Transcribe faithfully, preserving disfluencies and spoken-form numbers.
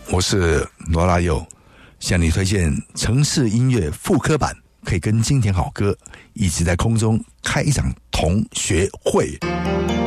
我是罗大佑，向你推荐城市音乐复刻版，可以跟经典好歌一起在空中开一场同学会。